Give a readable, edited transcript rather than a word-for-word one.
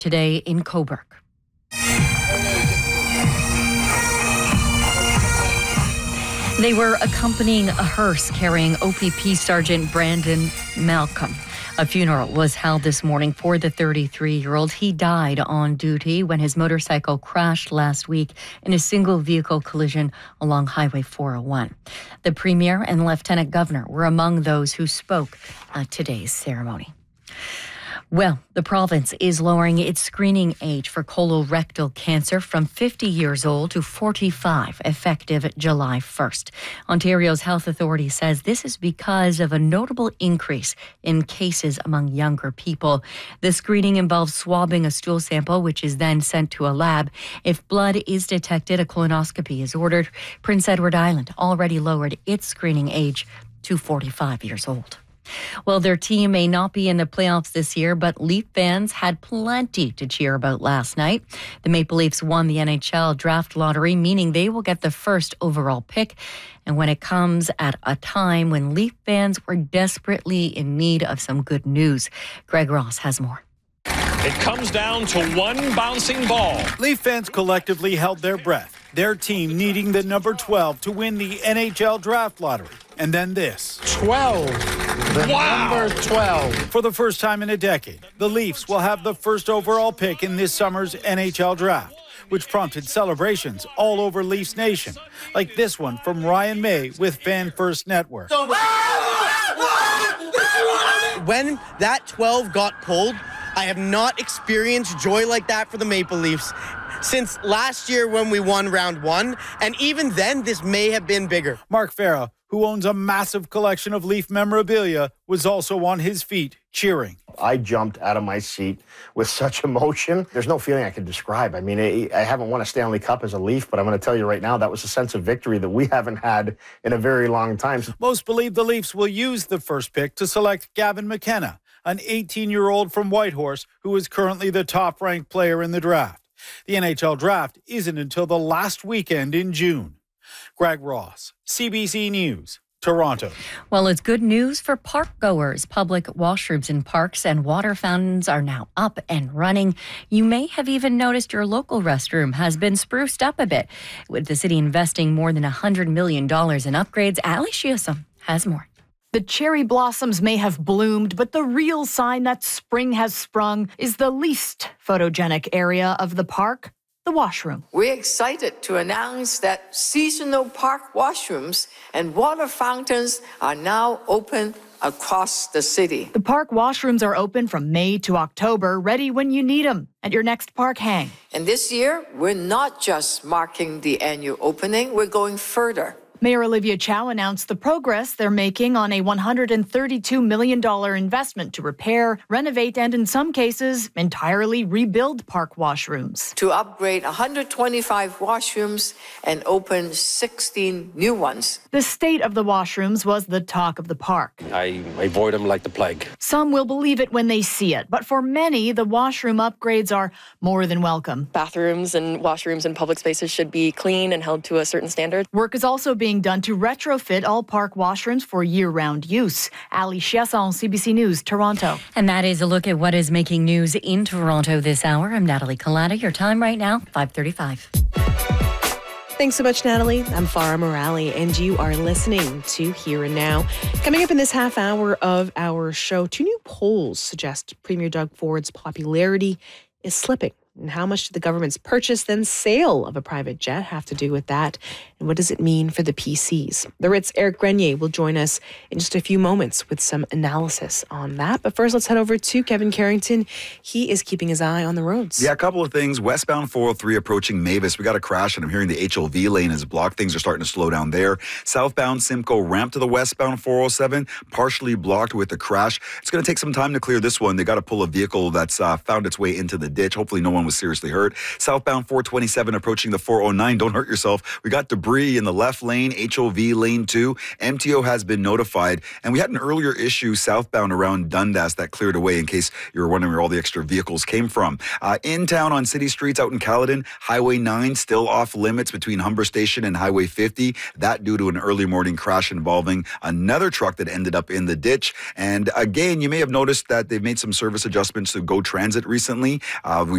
today in Cobourg. They were accompanying a hearse carrying OPP Sergeant Brandon Malcolm. A funeral was held this morning for the 33-year-old. He died on duty when his motorcycle crashed last week in a single-vehicle collision along Highway 401. The Premier and Lieutenant Governor were among those who spoke at today's ceremony. Well, the province is lowering its screening age for colorectal cancer from 50 years old to 45, effective July 1st. Ontario's health authority says this is because of a notable increase in cases among younger people. The screening involves swabbing a stool sample, which is then sent to a lab. If blood is detected, a colonoscopy is ordered. Prince Edward Island already lowered its screening age to 45 years old. Well, their team may not be in the playoffs this year, but Leaf fans had plenty to cheer about last night. The Maple Leafs won the NHL draft lottery, meaning they will get the first overall pick. And when it comes at a time when Leaf fans were desperately in need of some good news, Greg Ross has more. It comes down to one bouncing ball. Leaf fans collectively held their breath, their team needing the number 12 to win the NHL draft lottery. And then this. 12. Number 12. For the first time in a decade, the Leafs will have the first overall pick in this summer's NHL draft, which prompted celebrations all over Leafs Nation, like this one from Ryan May with Fan First Network. When that 12 got pulled, I have not experienced joy like that for the Maple Leafs since last year when we won round one, and even then, this may have been bigger. Mark Farah, who owns a massive collection of Leaf memorabilia, was also on his feet cheering. I jumped out of my seat with such emotion. There's no feeling I can describe. I mean, I haven't won a Stanley Cup as a Leaf, but I'm going to tell you right now, that was a sense of victory that we haven't had in a very long time. Most believe the Leafs will use the first pick to select Gavin McKenna, an 18-year-old from Whitehorse who is currently the top-ranked player in the draft. The NHL draft isn't until the last weekend in June. Greg Ross, CBC News, Toronto. Well, it's good news for park goers. Public washrooms in parks and water fountains are now up and running. You may have even noticed your local restroom has been spruced up a bit. With the city investing more than $100 million in upgrades, Ali Chiasson has more. The cherry blossoms may have bloomed, but the real sign that spring has sprung is the least photogenic area of the park, the washroom. We're excited to announce that seasonal park washrooms and water fountains are now open across the city. The park washrooms are open from May to October, ready when you need them at your next park hang. And this year, we're not just marking the annual opening, we're going further. Mayor Olivia Chow announced the progress they're making on a $132 million investment to repair, renovate, and in some cases, entirely rebuild park washrooms. To upgrade 125 washrooms and open 16 new ones. The state of the washrooms was the talk of the park. I avoid them like the plague. Some will believe it when they see it, but for many, the washroom upgrades are more than welcome. Bathrooms and washrooms in public spaces should be clean and held to a certain standard. Work is also being done to retrofit all park washrooms for year-round use. Ali Chiasson, CBC News, Toronto. And that is a look at what is making news in Toronto this hour. I'm Natalie Collada. Your time right now, 5:35. Thanks so much, Natalie. I'm Farah Morali, and you are listening to Here and Now. Coming up in this half hour of our show, 2 new polls suggest Premier Doug Ford's popularity is slipping. And how much did the government's purchase then sale of a private jet have to do with that? And what does it mean for the PCs? The Ritz' Eric Grenier will join us in just a few moments with some analysis on that. But first, let's head over to Kevin Carrington. He is keeping his eye on the roads. Yeah, a couple of things. Westbound 403 approaching Mavis. We got a crash, and I'm hearing the HLV lane is blocked. Things are starting to slow down there. Southbound Simcoe ramp to the westbound 407, partially blocked with the crash. It's going to take some time to clear this one. They got to pull a vehicle that's found its way into the ditch. Hopefully no one was seriously hurt. Southbound 427 approaching the 409. Don't hurt yourself. We got debris in the left lane, HOV lane 2. MTO has been notified. And we had an earlier issue southbound around Dundas that cleared away in case you were wondering where all the extra vehicles came from. In town on city streets out in Caledon, Highway 9 still off limits between Humber Station and Highway 50. That due to an early morning crash involving another truck that ended up in the ditch. And again, you may have noticed that they've made some service adjustments to GO Transit recently. We